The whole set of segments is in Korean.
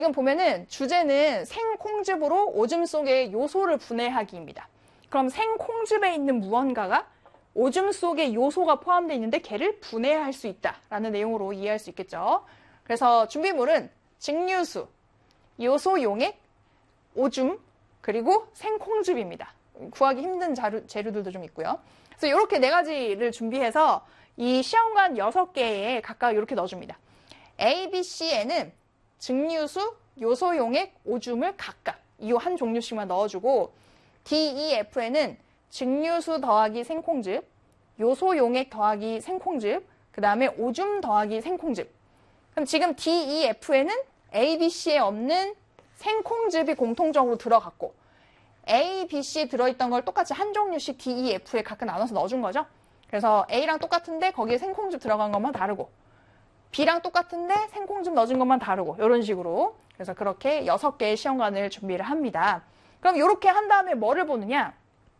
지금 보면은 주제는 생콩즙으로 오줌 속의 요소를 분해하기입니다. 그럼 생콩즙에 있는 무언가가 오줌 속에 요소가 포함되어 있는데 걔를 분해할 수 있다라는 내용으로 이해할 수 있겠죠. 그래서 준비물은 증류수, 요소 용액, 오줌, 그리고 생콩즙입니다. 구하기 힘든 재료들도 좀 있고요. 그래서 이렇게 4가지를 준비해서 이 시험관 6개에 각각 이렇게 넣어줍니다. A, B, C에는 증류수, 요소 용액, 오줌을 각각 이 한 종류씩만 넣어주고 D, E, F에는 증류수 더하기 생콩즙, 요소 용액 더하기 생콩즙, 그 다음에 오줌 더하기 생콩즙. 그럼 지금 D, E, F에는 A, B, C에 없는 생콩즙이 공통적으로 들어갔고 A, B, C에 들어있던 걸 똑같이 한 종류씩 D, E, F에 각각 나눠서 넣어준 거죠. 그래서 A랑 똑같은데 거기에 생콩즙 들어간 것만 다르고 B랑 똑같은데 생콩즙 넣어준 것만 다르고 이런 식으로 그래서 그렇게 6개의 시험관을 준비를 합니다. 그럼 이렇게 한 다음에 뭐를 보느냐?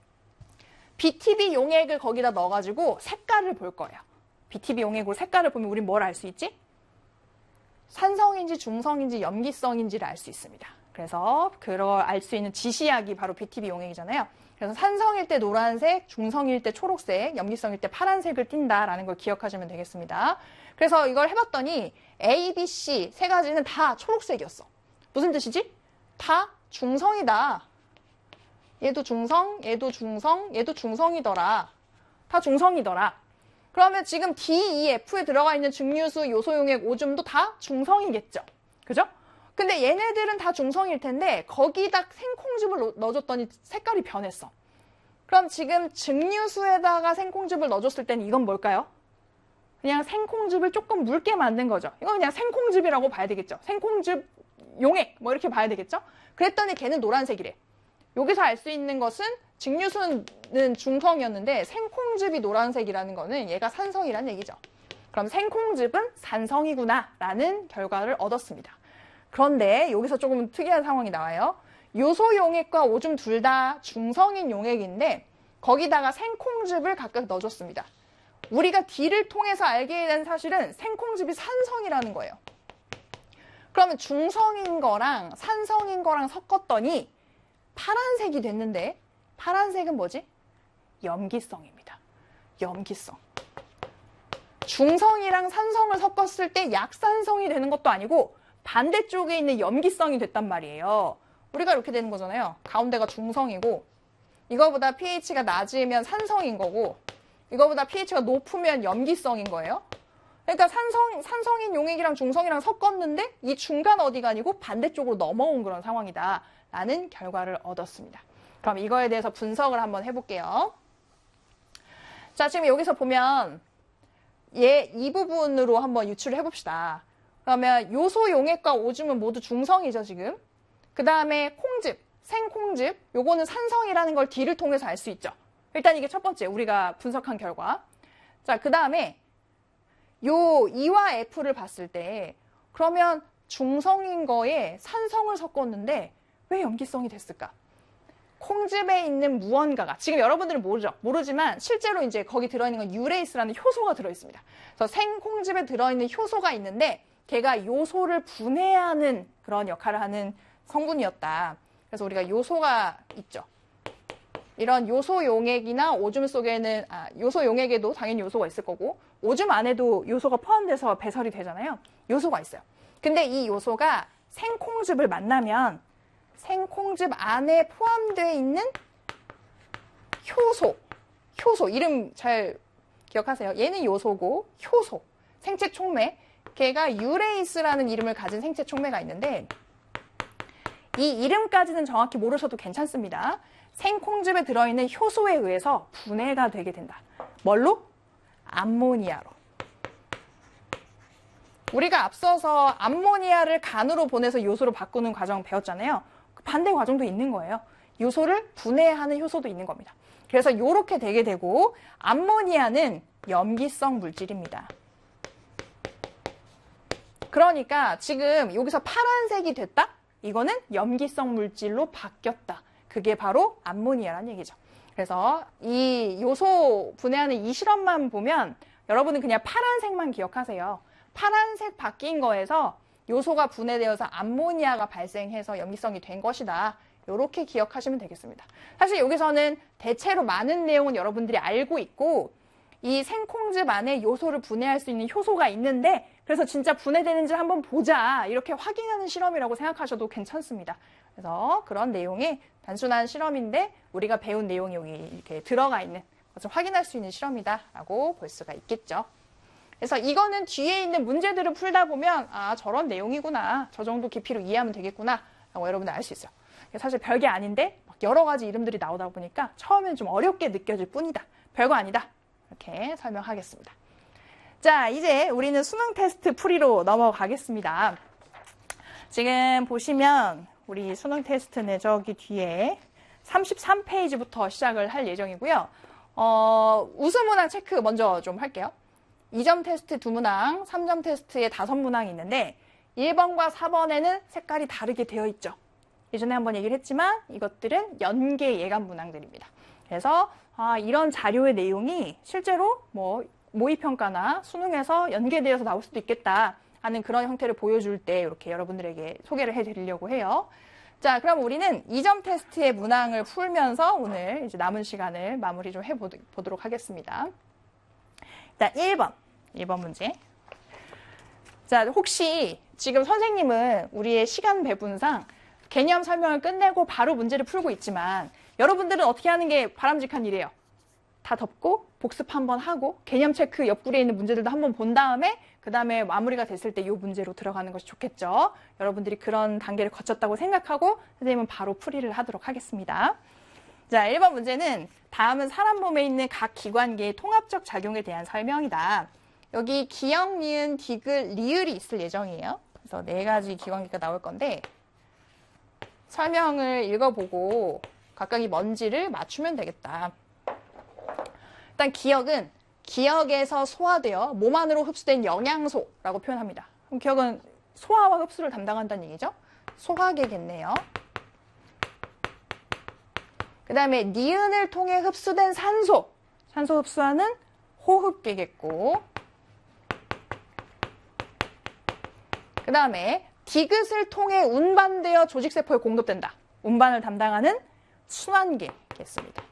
BTB 용액을 거기다 넣어가지고 색깔을 볼 거예요. BTB 용액으로 색깔을 보면 우린 뭘 알 수 있지? 산성인지 중성인지 염기성인지를 알 수 있습니다. 그래서 그걸 알 수 있는 지시약이 바로 BTB 용액이잖아요. 그래서 산성일 때 노란색, 중성일 때 초록색, 염기성일 때 파란색을 띈다라는 걸 기억하시면 되겠습니다. 그래서 이걸 해봤더니 A, B, C 3가지는 다 초록색이었어. 무슨 뜻이지? 다 중성이다. 얘도 중성, 얘도 중성, 얘도 중성이더라. 다 중성이더라. 그러면 지금 D, E, F에 들어가 있는 증류수, 요소용액, 오줌도 다 중성이겠죠. 그죠? 근데 얘네들은 다 중성일 텐데 거기다 생콩즙을 넣어줬더니 색깔이 변했어. 그럼 지금 증류수에다가 생콩즙을 넣어줬을 때는 이건 뭘까요? 그냥 생콩즙을 조금 묽게 만든 거죠. 이건 그냥 생콩즙이라고 봐야 되겠죠. 생콩즙 용액 뭐 이렇게 봐야 되겠죠. 그랬더니 걔는 노란색이래. 여기서 알 수 있는 것은 증류수는 중성이었는데 생콩즙이 노란색이라는 거는 얘가 산성이라는 얘기죠. 그럼 생콩즙은 산성이구나 라는 결과를 얻었습니다. 그런데 여기서 조금 특이한 상황이 나와요. 요소 용액과 오줌 둘 다 중성인 용액인데 거기다가 생콩즙을 각각 넣어줬습니다. 우리가 D를 통해서 알게 된 사실은 생콩즙이 산성이라는 거예요. 그러면 중성인 거랑 산성인 거랑 섞었더니 파란색이 됐는데 파란색은 뭐지? 염기성입니다. 염기성. 중성이랑 산성을 섞었을 때 약산성이 되는 것도 아니고 반대쪽에 있는 염기성이 됐단 말이에요. 우리가 이렇게 되는 거잖아요. 가운데가 중성이고 이거보다 pH가 낮으면 산성인 거고 이거보다 pH가 높으면 염기성인 거예요. 그러니까 산성인 용액이랑 중성이랑 섞었는데 이 중간 어디가 아니고 반대쪽으로 넘어온 그런 상황이다 라는 결과를 얻었습니다. 그럼 이거에 대해서 분석을 한번 해볼게요. 자, 지금 여기서 보면 이 부분으로 한번 유추를 해봅시다. 그러면 요소 용액과 오줌은 모두 중성이죠, 지금. 그 다음에 콩즙, 생콩즙, 요거는 산성이라는 걸 D를 통해서 알 수 있죠. 일단 이게 첫 번째, 우리가 분석한 결과. 자, 그 다음에 요 E와 F를 봤을 때 그러면 중성인 거에 산성을 섞었는데 왜 염기성이 됐을까? 콩즙에 있는 무언가가 지금 여러분들은 모르지만 실제로 이제 거기 들어있는 건 유레이스라는 효소가 들어있습니다. 그래서 생콩즙에 들어있는 효소가 있는데 걔가 요소를 분해하는 그런 역할을 하는 성분이었다. 그래서 우리가 요소가 있죠. 이런 요소 용액이나 오줌 속에는 요소 용액에도 당연히 요소가 있을 거고 오줌 안에도 요소가 포함돼서 배설이 되잖아요. 요소가 있어요. 근데 이 요소가 생콩즙을 만나면 생콩즙 안에 포함되어 있는 효소 이름 잘 기억하세요. 얘는 요소고 효소, 생체 촉매 걔가 유레이스라는 이름을 가진 생체 촉매가 있는데 이 이름까지는 정확히 모르셔도 괜찮습니다. 생콩즙에 들어있는 효소에 의해서 분해가 되게 된다. 뭘로? 암모니아로. 우리가 앞서서 암모니아를 간으로 보내서 요소로 바꾸는 과정 배웠잖아요. 반대 과정도 있는 거예요. 요소를 분해하는 효소도 있는 겁니다. 그래서 이렇게 되게 되고 암모니아는 염기성 물질입니다. 그러니까 지금 여기서 파란색이 됐다? 이거는 염기성 물질로 바뀌었다. 그게 바로 암모니아라는 얘기죠. 그래서 이 요소 분해하는 이 실험만 보면 여러분은 그냥 파란색만 기억하세요. 파란색 바뀐 거에서 요소가 분해되어서 암모니아가 발생해서 염기성이 된 것이다. 이렇게 기억하시면 되겠습니다. 사실 여기서는 대체로 많은 내용은 여러분들이 알고 있고 이 생콩즙 안에 요소를 분해할 수 있는 효소가 있는데 그래서 진짜 분해되는지 한번 보자 이렇게 확인하는 실험이라고 생각하셔도 괜찮습니다. 그래서 그런 내용의 단순한 실험인데 우리가 배운 내용이 여기 이렇게 들어가 있는 것을 확인할 수 있는 실험이다라고 볼 수가 있겠죠. 그래서 이거는 뒤에 있는 문제들을 풀다 보면 아 저런 내용이구나 저 정도 깊이로 이해하면 되겠구나 라고 여러분들 알 수 있어요. 사실 별게 아닌데 여러 가지 이름들이 나오다 보니까 처음엔 좀 어렵게 느껴질 뿐이다. 별거 아니다. 이렇게 설명하겠습니다. 자, 이제 우리는 수능 테스트 풀이로 넘어가겠습니다. 지금 보시면 우리 수능 테스트는 저기 뒤에 33페이지부터 시작을 할 예정이고요. 우수 문항 체크 먼저 좀 할게요. 2점 테스트 2문항, 3점 테스트에 5문항이 있는데 1번과 4번에는 색깔이 다르게 되어 있죠. 예전에 한번 얘기를 했지만 이것들은 연계 예감 문항들입니다. 그래서 이런 자료의 내용이 실제로 뭐 모의평가나 수능에서 연계되어서 나올 수도 있겠다 하는 그런 형태를 보여줄 때 이렇게 여러분들에게 소개를 해드리려고 해요. 자, 그럼 우리는 2점 테스트의 문항을 풀면서 오늘 이제 남은 시간을 마무리 좀 해보도록 하겠습니다. 일단 1번 문제. 자, 혹시 지금 선생님은 우리의 시간 배분상 개념 설명을 끝내고 바로 문제를 풀고 있지만 여러분들은 어떻게 하는 게 바람직한 일이에요? 다 덮고 복습 한번 하고 개념 체크 옆구리에 있는 문제들도 한번 본 다음에 그 다음에 마무리가 됐을 때 이 문제로 들어가는 것이 좋겠죠. 여러분들이 그런 단계를 거쳤다고 생각하고 선생님은 바로 풀이를 하도록 하겠습니다. 자, 1번 문제는 다음은 사람 몸에 있는 각 기관계의 통합적 작용에 대한 설명이다. 여기 기역, 니은, 디귿, 리을이 있을 예정이에요. 그래서 4가지 기관계가 나올 건데 설명을 읽어보고 각각이 뭔지를 맞추면 되겠다. 일단 기역은 기역에서 소화되어 몸 안으로 흡수된 영양소라고 표현합니다. 그럼 기역은 소화와 흡수를 담당한다는 얘기죠. 소화계겠네요. 그 다음에 니은을 통해 흡수된 산소 흡수하는 호흡계겠고 그 다음에 디귿을 통해 운반되어 조직세포에 공급된다. 운반을 담당하는 순환계겠습니다.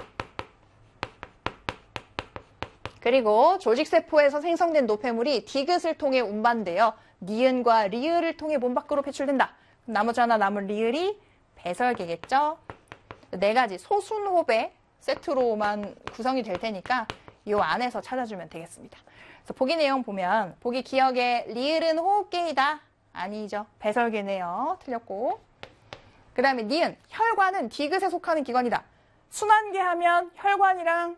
그리고 조직세포에서 생성된 노폐물이 디귿을 통해 운반되어 니은과 리을을 통해 몸 밖으로 배출된다. 나머지 하나 남은 리을이 배설계겠죠. 4가지 소순호배 세트로만 구성이 될 테니까 이 안에서 찾아주면 되겠습니다. 그래서 보기 내용 보면 보기 기역에 리을은 호흡계이다. 아니죠. 배설계네요. 틀렸고. 그 다음에 니은, 혈관은 디귿에 속하는 기관이다. 순환계 하면 혈관이랑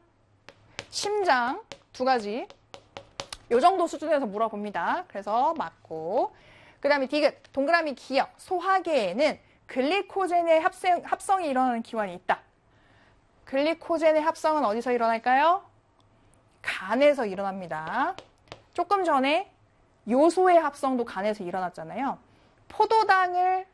심장 2가지. 요 정도 수준에서 물어봅니다. 그래서 맞고. 그 다음에 디귿, 동그라미 기역, 소화계에는 글리코젠의 합성이 일어나는 기관이 있다. 글리코젠의 합성은 어디서 일어날까요? 간에서 일어납니다. 조금 전에 요소의 합성도 간에서 일어났잖아요. 포도당을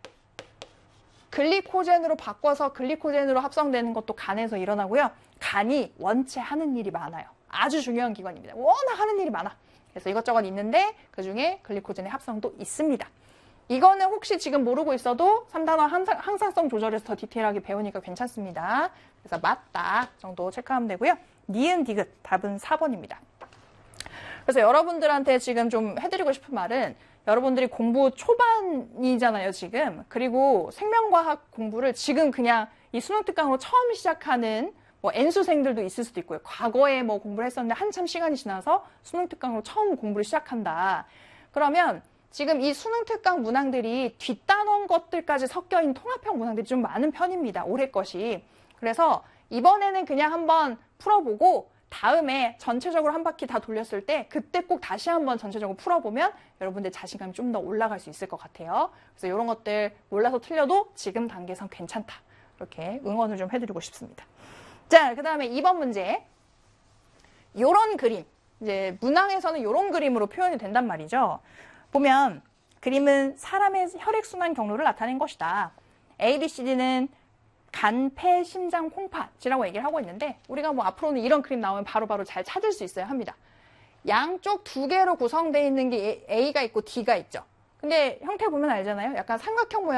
글리코젠으로 바꿔서 글리코젠으로 합성되는 것도 간에서 일어나고요. 간이 원체 하는 일이 많아요. 아주 중요한 기관입니다. 워낙 하는 일이 많아. 그래서 이것저것 있는데 그중에 글리코젠의 합성도 있습니다. 이거는 혹시 지금 모르고 있어도 3단원 항상성 조절에서 더 디테일하게 배우니까 괜찮습니다. 그래서 맞다 정도 체크하면 되고요. 니은, 디귿 답은 4번입니다. 그래서 여러분들한테 지금 좀 해드리고 싶은 말은 여러분들이 공부 초반이잖아요, 지금. 그리고 생명과학 공부를 지금 그냥 이 수능 특강으로 처음 시작하는 뭐 N수생들도 있을 수도 있고요. 과거에 뭐 공부를 했었는데 한참 시간이 지나서 수능 특강으로 처음 공부를 시작한다. 그러면 지금 이 수능 특강 문항들이 뒷단원 것들까지 섞여있는 통합형 문항들이 좀 많은 편입니다. 올해 것이. 그래서 이번에는 그냥 한번 풀어보고 다음에 전체적으로 한 바퀴 다 돌렸을 때 그때 꼭 다시 한번 전체적으로 풀어보면 여러분들 자신감이 좀 더 올라갈 수 있을 것 같아요. 그래서 이런 것들 몰라서 틀려도 지금 단계에선 괜찮다. 이렇게 응원을 좀 해드리고 싶습니다. 자, 그 다음에 2번 문제. 요런 그림. 이제 문항에서는 이런 그림으로 표현이 된단 말이죠. 보면 그림은 사람의 혈액순환 경로를 나타낸 것이다. A, B, C, D는 간, 폐, 심장, 콩팥이라고 얘기를 하고 있는데 우리가 뭐 앞으로는 이런 그림 나오면 바로바로 잘 찾을 수 있어야 합니다. 양쪽 2개로 구성되어 있는 게 A가 있고 D가 있죠. 근데 형태 보면 알잖아요. 약간 삼각형 모양